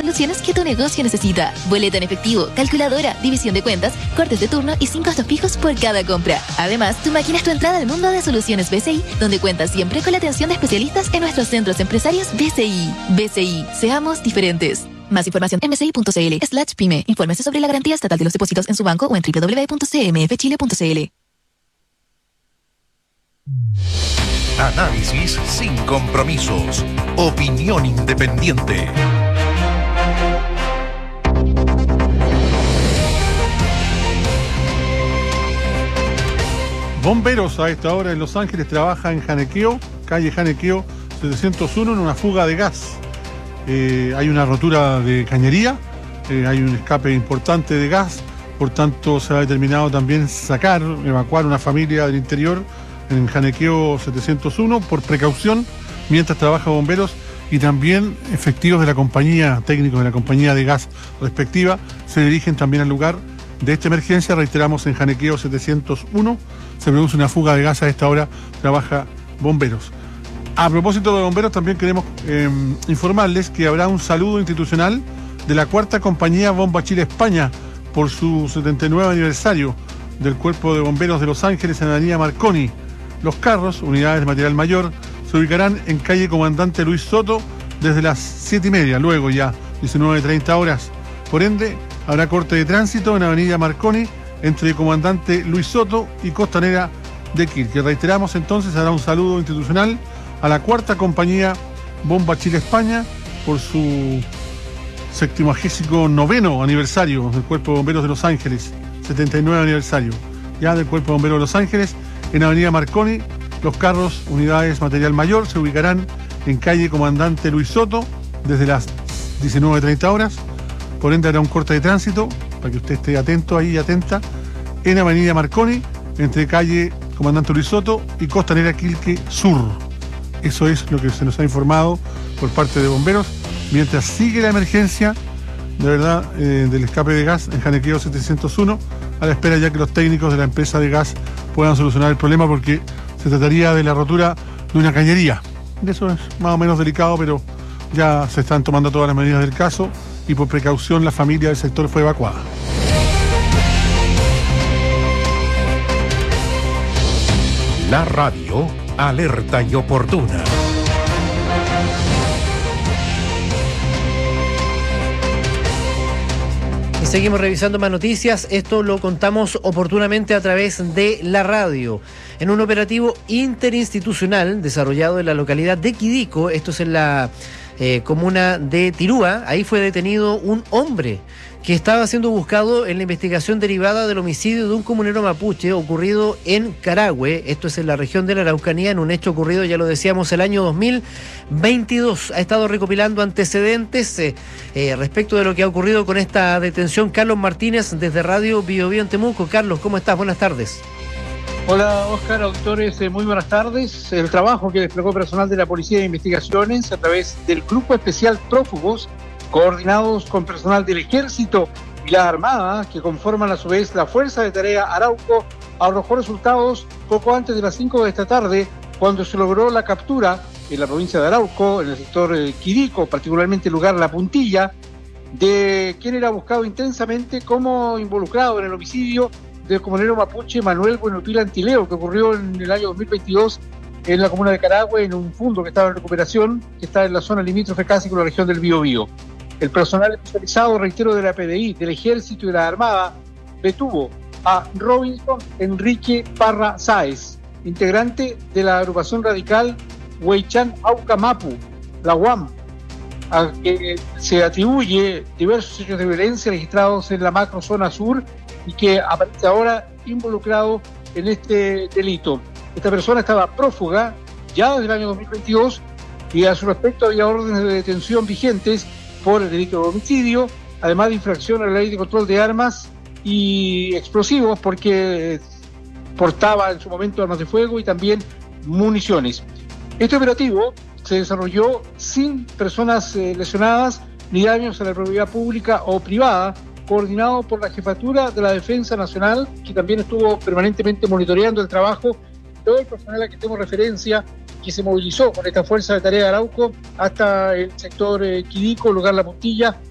soluciones que tu negocio necesita. Boleta en efectivo, calculadora, división de cuentas, cortes de turno y 5 costos fijos por cada compra. Además, tu máquina es tu entrada al mundo de soluciones BCI, donde cuentas siempre con la atención de especialistas en nuestros centros empresarios BCI. BCI, seamos diferentes. Más información en bci.cl/pyme. Infórmese sobre la garantía estatal de los depósitos en su banco o en www.cmfchile.cl. Análisis sin compromisos. Opinión independiente. Bomberos a esta hora en Los Ángeles trabaja en Janequeo, calle Janequeo 701, en una fuga de gas. Hay una rotura de cañería, hay un escape importante de gas, por tanto se ha determinado también evacuar una familia del interior en Janequeo 701 por precaución, mientras trabaja bomberos y también efectivos de la compañía, técnicos de la compañía de gas respectiva, se dirigen también al lugar de esta emergencia. Reiteramos, en Janequeo 701 se produce una fuga de gas, a esta hora trabaja bomberos. A propósito de bomberos, también queremos informarles que habrá un saludo institucional de la 4ª Compañía Bomba Chile España por su 79 aniversario del Cuerpo de Bomberos de Los Ángeles en la avenida Marconi. Los carros, unidades de material mayor, se ubicarán en calle Comandante Luis Soto desde las 7:30, luego ya 19:30 horas. Por ende, habrá corte de tránsito en avenida Marconi entre Comandante Luis Soto y Costanera de Quilque. Reiteramos entonces, hará un saludo institucional a la 4ª Compañía Bomba Chile España por su 79º aniversario del Cuerpo de Bomberos de Los Ángeles, 79 aniversario ya del Cuerpo de Bomberos de Los Ángeles. En avenida Marconi, los carros, unidades material mayor, se ubicarán en calle Comandante Luis Soto desde las 19:30 horas. Por ende, habrá un corte de tránsito, para que usted esté atento ahí, atenta, en avenida Marconi, entre calle Comandante Luis Soto y Costanera Quilque Sur. Eso es lo que se nos ha informado por parte de bomberos, mientras sigue la emergencia, de verdad, del escape de gas en Janequeo 701, a la espera ya que los técnicos de la empresa de gas puedan solucionar el problema, porque se trataría de la rotura de una cañería. Eso es más o menos delicado, pero ya se están tomando todas las medidas del caso y por precaución la familia del sector fue evacuada. La radio alerta y oportuna. Y seguimos revisando más noticias. Esto lo contamos oportunamente a través de la radio. En un operativo interinstitucional desarrollado en la localidad de Quidico, esto es en la comuna de Tirúa, ahí fue detenido un hombre que estaba siendo buscado en la investigación derivada del homicidio de un comunero mapuche ocurrido en Carahue, esto es en la región de la Araucanía, en un hecho ocurrido, ya lo decíamos, el año 2022. Ha estado recopilando antecedentes respecto de lo que ha ocurrido con esta detención. Carlos Martínez, desde Radio Bio Bio en Temuco. Carlos, ¿cómo estás? Buenas tardes. Hola, Óscar, auditores, muy buenas tardes. El trabajo que desplegó personal de la Policía de Investigaciones a través del Grupo Especial Prófugos, coordinados con personal del Ejército y la Armada, que conforman a su vez la Fuerza de Tarea Arauco, arrojó resultados poco antes de las 5 de esta tarde, cuando se logró la captura en la provincia de Arauco, en el sector Quidico, particularmente el lugar La Puntilla, de quien era buscado intensamente como involucrado en el homicidio del comunero mapuche Manuel Buenopil Antileo, que ocurrió en el año 2022 en la comuna de Carahue, en un fundo que estaba en recuperación, que está en la zona limítrofe casi con la región del Biobío. El personal especializado, reitero, de la PDI, del Ejército y de la Armada, detuvo a Robinson Enrique Parra Sáez, integrante de la agrupación radical Huaychán Auca Mapu, la UAM, a que se atribuye diversos hechos de violencia registrados en la macrozona sur y que aparece ahora involucrado en este delito. Esta persona estaba prófuga ya desde el año 2022 y a su respecto había órdenes de detención vigentes por el delito de homicidio, además de infracción a la ley de control de armas y explosivos, porque portaba en su momento armas de fuego y también municiones. Este operativo se desarrolló sin personas lesionadas ni daños a la propiedad pública o privada, coordinado por la Jefatura de la Defensa Nacional, que también estuvo permanentemente monitoreando el trabajo. Todo el personal a que tenemos referencia, que se movilizó con esta Fuerza de Tarea de Arauco hasta el sector Quidico, lugar La Puntilla,